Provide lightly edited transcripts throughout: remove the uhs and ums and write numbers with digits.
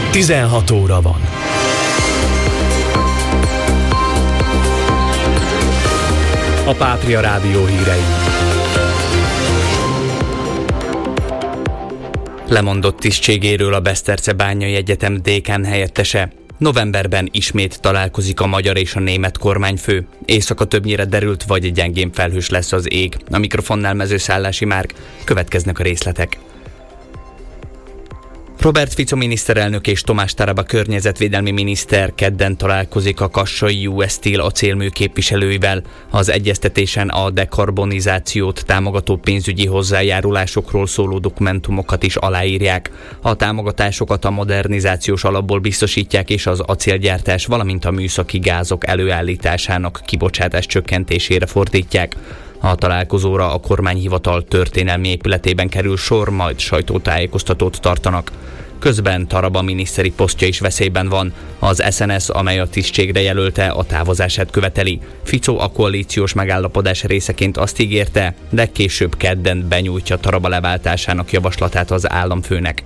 16 óra van. A Pátria Rádió hírei. Lemondott tisztségéről a Besztercebányai Egyetem dékán helyettese. Novemberben ismét találkozik a magyar és a német kormányfő. Éjszaka többnyire derült vagy gyengén felhős lesz az ég. A mikrofonnál Mezőszállási Márk, következnek a részletek. Robert Fico miniszterelnök és Tomás Taraba környezetvédelmi miniszter kedden találkozik a kassai US Steel acélmű képviselőivel. Az egyeztetésen a dekarbonizációt támogató pénzügyi hozzájárulásokról szóló dokumentumokat is aláírják. A támogatásokat a modernizációs alapból biztosítják és az acélgyártás, valamint a műszaki gázok előállításának kibocsátás csökkentésére fordítják. A találkozóra a kormányhivatal történelmi épületében kerül sor, majd sajtótájékoztatót tartanak. Közben Taraba miniszteri posztja is veszélyben van. Az SNS, amely a tisztségre jelölte, a távozását követeli. Fico a koalíciós megállapodás részeként azt ígérte, de később kedden benyújtja Taraba leváltásának javaslatát az államfőnek.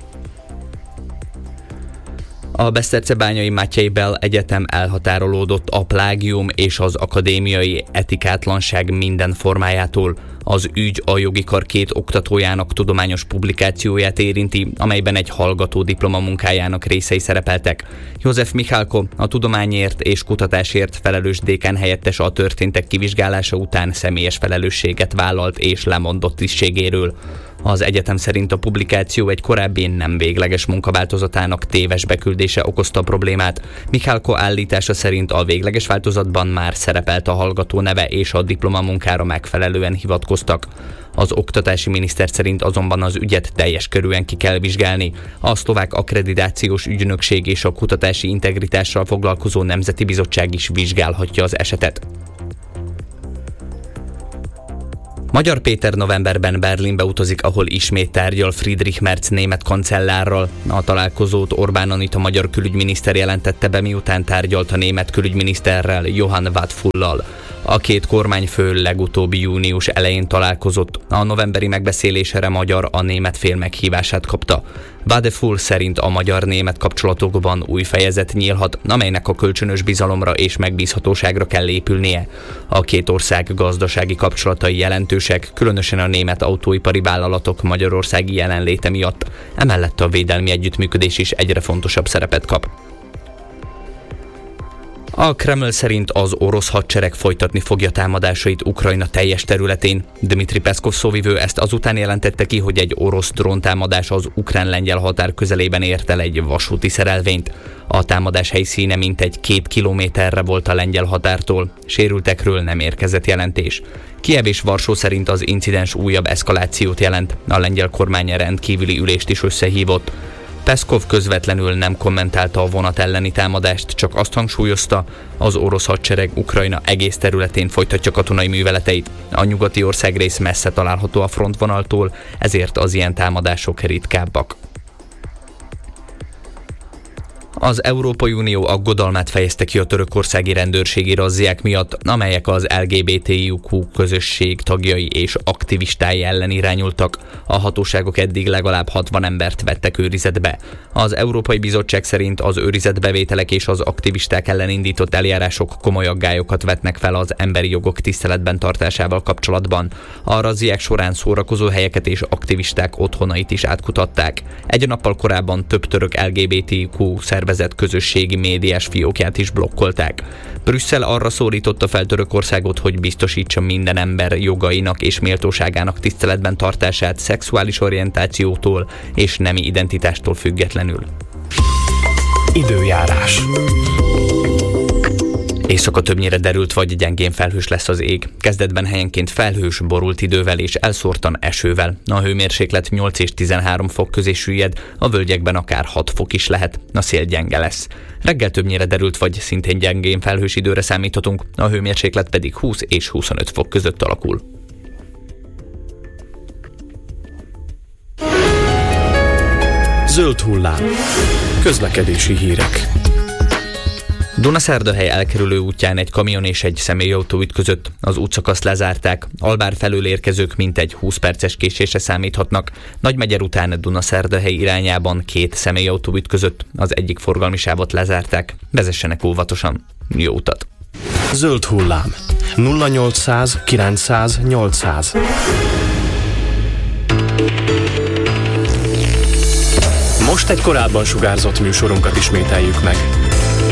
A Besztercebányai Mátyai Bell Egyetem elhatárolódott a plágium és az akadémiai etikátlanság minden formájától. Az ügy a jogi kar 2 oktatójának tudományos publikációját érinti, amelyben egy hallgató diplomamunkájának részei szerepeltek. József Michálko, a tudományért és kutatásért felelős dékán helyettes a történtek kivizsgálása után személyes felelősséget vállalt és lemondott tisztségéről. Az egyetem szerint a publikáció egy korábbi nem végleges munkaváltozatának téves beküldése okozta a problémát. Michálko állítása szerint a végleges változatban már szerepelt a hallgató neve és a diplomamunkára megfelelően hivatkoztak. Az oktatási miniszter szerint azonban az ügyet teljes körűen ki kell vizsgálni. A szlovák akkreditációs ügynökség és a kutatási integritással foglalkozó Nemzeti Bizottság is vizsgálhatja az esetet. Magyar Péter novemberben Berlinbe utazik, ahol ismét tárgyal Friedrich Merz német kancellárral. A találkozót Orbán Anita magyar külügyminiszter jelentette be, miután tárgyalt a német külügyminiszterrel, Johann Wadefullal. A két kormányfő legutóbbi június elején találkozott. A novemberi megbeszélésre a német fél meghívását kapta. Wadefull szerint a magyar-német kapcsolatokban új fejezet nyílhat, amelynek a kölcsönös bizalomra és megbízhatóságra kell épülnie. A két ország gazdasági kapcsolatai jelentősek, különösen a német autóipari vállalatok magyarországi jelenléte miatt. Emellett a védelmi együttműködés is egyre fontosabb szerepet kap. A Kreml szerint az orosz hadsereg folytatni fogja támadásait Ukrajna teljes területén. Dmitri Peszkov szóvivő ezt azután jelentette ki, hogy egy orosz dróntámadás az ukrán-lengyel határ közelében ért el egy vasúti szerelvényt. A támadás helyszíne mintegy 2 kilométerre volt a lengyel határtól. Sérültekről nem érkezett jelentés. Kijev és Varsó szerint az incidens újabb eszkalációt jelent. A lengyel kormány rendkívüli ülést is összehívott. Peszkov közvetlenül nem kommentálta a vonat elleni támadást, csak azt hangsúlyozta, az orosz hadsereg Ukrajna egész területén folytatja katonai műveleteit. A nyugati országrész messze található a frontvonaltól, ezért az ilyen támadások ritkábbak. Az Európai Unió aggodalmát fejezte ki a törökországi rendőrségi razziák miatt, amelyek az LGBTIQ közösség tagjai és aktivistái ellen irányultak. A hatóságok eddig legalább 60 embert vettek őrizetbe. Az Európai Bizottság szerint az őrizetbevételek és az aktivisták ellen indított eljárások komoly aggályokat vetnek fel az emberi jogok tiszteletben tartásával kapcsolatban. A razziák során szórakozó helyeket és aktivisták otthonait is átkutatták. Egy nappal korábban több török LGBTIQ szervezet közösségi médiás fiókját is blokkolták. Brüsszel arra szólította fel Törökországot, hogy biztosítsa minden ember jogainak és méltóságának tiszteletben tartását szexuális orientációtól és nemi identitástól függetlenül. Időjárás. Éjszaka többnyire derült vagy gyengén felhős lesz az ég. Kezdetben helyenként felhős, borult idővel és elszórtan esővel. A hőmérséklet 8 és 13 fok közé süllyed, a völgyekben akár 6 fok is lehet. A szél gyenge lesz. Reggel többnyire derült vagy szintén gyengén felhős időre számíthatunk, a hőmérséklet pedig 20 és 25 fok között alakul. Zöld hullám. Közlekedési hírek. Dunaszerdahely elkerülő útján egy kamion és egy személyautó ütközött. Az útszakaszt lezárták. Albár felől érkezők mintegy 20 perces késésre számíthatnak. Nagymegyer után Dunaszerdahely irányában 2 személyautó ütközött. Az egyik forgalmi sávot lezárták. Vezessenek óvatosan. Jó utat! Zöld hullám. 0800 900 800. Most egy korábban sugárzott műsorunkat ismételjük meg.